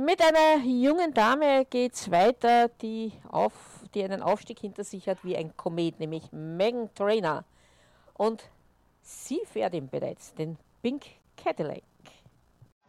Mit einer jungen Dame geht es weiter, die einen Aufstieg hinter sich hat wie ein Komet, nämlich Meghan Trainor. Und sie fährt ihm bereits den Pink Cadillac.